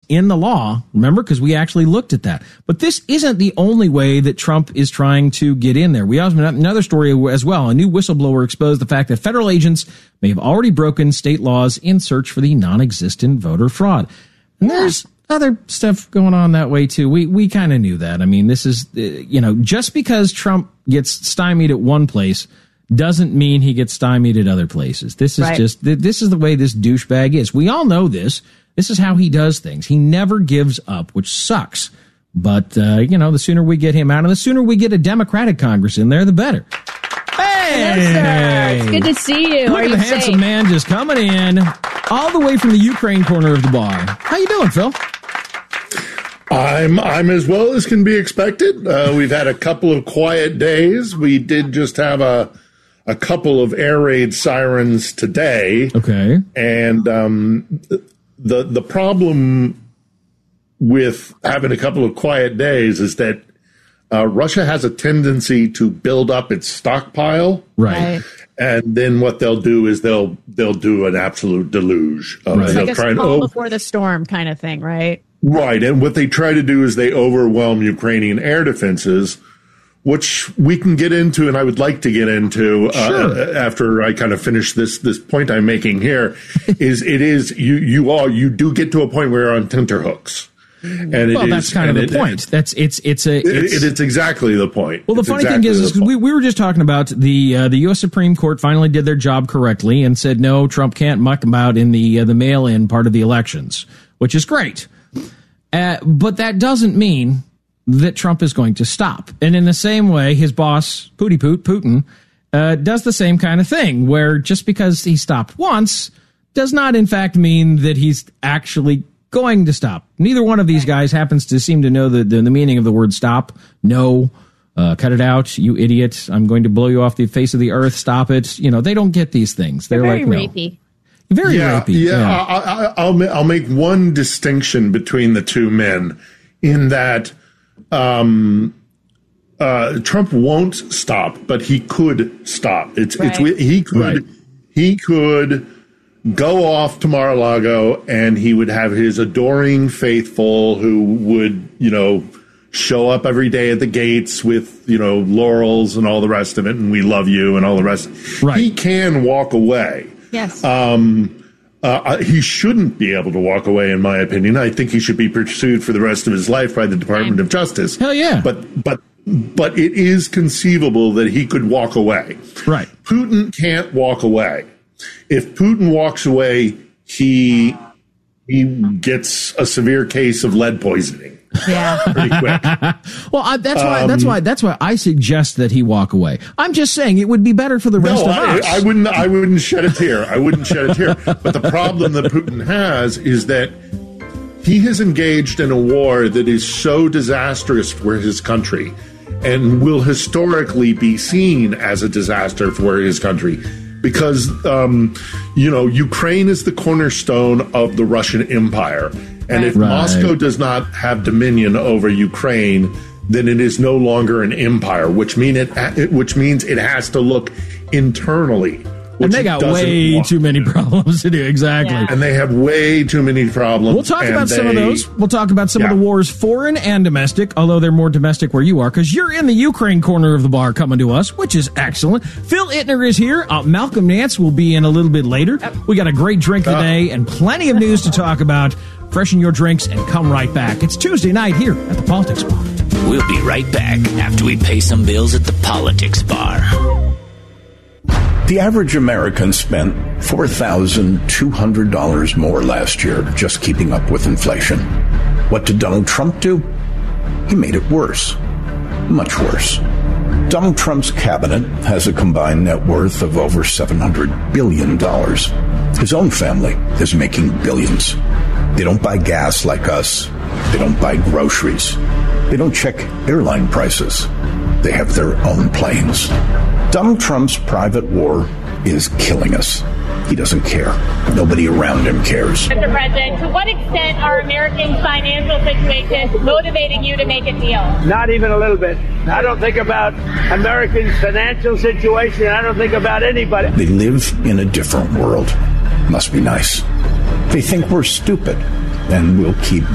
in the law, remember, because we actually looked at that. But this isn't the only way that Trump is trying to get in there. We also have another story as well. A new whistleblower exposed the fact that federal agents may have already broken state laws in search for the non-existent voter fraud. And there's other stuff going on that way too. We kind of knew that. I mean, this is, just because Trump gets stymied at one place doesn't mean he gets stymied at other places. This is this is the way this douchebag is. We all know this. This is how he does things. He never gives up, which sucks. But, the sooner we get him out and the sooner we get a Democratic Congress in there, the better. Hey! Hello, sir. It's good to see you. Look at the handsome man just coming in all the way from the Ukraine corner of the bar. How you doing, Phil? I'm as well as can be expected. We've had a couple of quiet days. We did just have a couple of air raid sirens today. Okay. And the problem with having a couple of quiet days is that Russia has a tendency to build up its stockpile. Right. And then what they'll do is they'll do an absolute deluge. It's like a calm before the storm kind of thing, right? Right. And what they try to do is they overwhelm Ukrainian air defenses, which we can get into, and I would like to get into after I kind of finish this point I'm making here, you do get to a point where you're on tenterhooks. And that's kind of the point. It's exactly the point. Well, the funny thing is we were just talking about the U.S. Supreme Court finally did their job correctly and said no, Trump can't muck about in the mail-in part of the elections, which is great. But that doesn't mean that Trump is going to stop. And in the same way, his boss, Putin, does the same kind of thing, where just because he stopped once does not, in fact, mean that he's actually going to stop. Neither one of these guys happens to seem to know the meaning of the word stop. No, cut it out, you idiot. I'm going to blow you off the face of the earth. Stop it. They don't get these things. They're very like, rapey. Very rapey. Yeah. I'll make one distinction between the two men in that Trump won't stop, but he could stop. He could go off to Mar-a-Lago and he would have his adoring faithful who would, show up every day at the gates with, laurels and all the rest of it. And we love you and all the rest. Right. He can walk away. Yes. He shouldn't be able to walk away, in my opinion. I think he should be pursued for the rest of his life by the Department of Justice. Hell yeah. But it is conceivable that he could walk away. Right. Putin can't walk away. If Putin walks away, he gets a severe case of lead poisoning. Yeah. Pretty quick. Well, that's why I suggest that he walk away. I'm just saying it would be better for the rest of us. I wouldn't shed a tear. But the problem that Putin has is that he has engaged in a war that is so disastrous for his country and will historically be seen as a disaster for his country. Because, Ukraine is the cornerstone of the Russian Empire. And if Moscow does not have dominion over Ukraine, then it is no longer an empire, which means it has to look internally. And they got way too many problems to do. Exactly. Yeah. And they have way too many problems. We'll talk about some of those. We'll talk about some of the wars, foreign and domestic, although they're more domestic where you are, because you're in the Ukraine corner of the bar coming to us, which is excellent. Phil Ittner is here. Malcolm Nance will be in a little bit later. We got a great drink of the day and plenty of news to talk about. Freshen your drinks and come right back. It's Tuesday night here at the Politics Bar. We'll be right back after we pay some bills at the Politics Bar. The average American spent $4,200 more last year just keeping up with inflation. What did Donald Trump do? He made it worse. Much worse. Donald Trump's cabinet has a combined net worth of over $700 billion. His own family is making billions. They don't buy gas like us. They don't buy groceries. They don't check airline prices. They have their own planes. Donald Trump's private war is killing us. He doesn't care. Nobody around him cares. Mr. President, to what extent are Americans' financial situations motivating you to make a deal? Not even a little bit. I don't think about Americans' financial situation. I don't think about anybody. They live in a different world. Must be nice. They think we're stupid, and we'll keep